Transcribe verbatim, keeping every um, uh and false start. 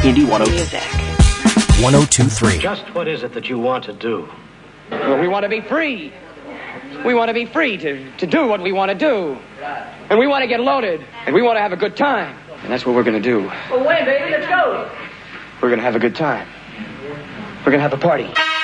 Indie one oh two. one oh two point three. Just what is it that you want to do? Well, we want to be free. We want to be free to, to do what we want to do. And we want to get loaded. And we want to have a good time. And that's what we're going to do. Well, wait, baby, let's go. We're going to have a good time. We're going to have a party.